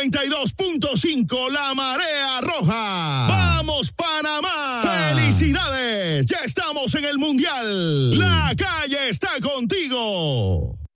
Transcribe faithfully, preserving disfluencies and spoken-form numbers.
noventa y dos punto cinco, La Marea Roja. ¡Vamos, Panamá! ¡Felicidades! Ya estamos en el Mundial. La calle está contigo.